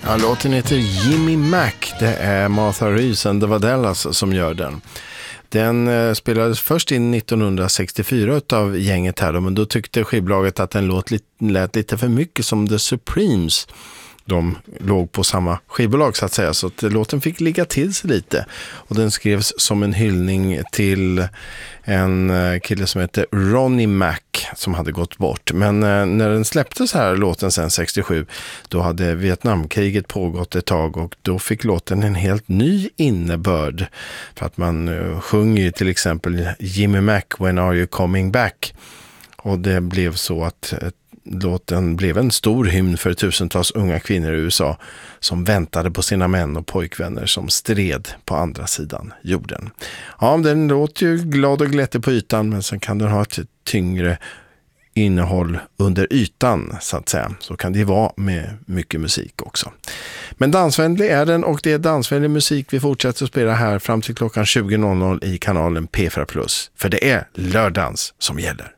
Ja, låten heter Jimmy Mac. Det är Martha Reeves and the Vandellas som gör den. Den spelades först in 1964 av gänget här, men då tyckte skivbolaget att den lät lite för mycket som The Supremes. De låg på samma skivbolag så att säga, så att låten fick ligga till sig lite. Och den skrevs som en hyllning till en kille som heter Ronnie Mac som hade gått bort. Men när den släpptes här, låten sen 67, då hade Vietnamkriget pågått ett tag och då fick låten en helt ny innebörd. För att man sjunger ju till exempel Jimmy Mac, When Are You Coming Back? Och det blev så att låten blev en stor hymn för tusentals unga kvinnor i USA som väntade på sina män och pojkvänner som stred på andra sidan jorden. Ja, den låter ju glad och glättig på ytan, men sen kan den ha ett tyngre innehåll under ytan så att säga. Så kan det vara med mycket musik också. Men dansvänlig är den, och det är dansvänlig musik vi fortsätter att spela här fram till klockan 20.00 i kanalen P4+. För det är lördagens som gäller.